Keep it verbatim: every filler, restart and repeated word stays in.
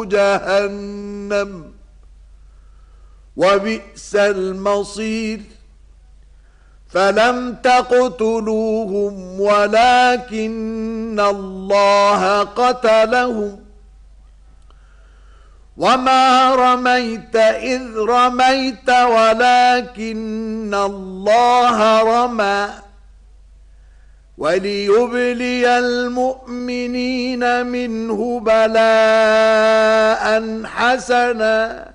جهنم وبئس المصير. فلم تقتلوهم ولكن الله قتلهم وما رميت إذ رميت ولكن الله رمى وليبلي المؤمنين منه بلاء حسنا